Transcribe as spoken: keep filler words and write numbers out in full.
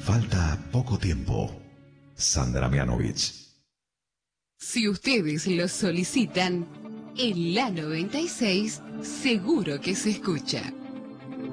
Falta poco tiempo. Sandra Mianovich. Si ustedes lo solicitan, en la noventa y seis seguro que se escucha.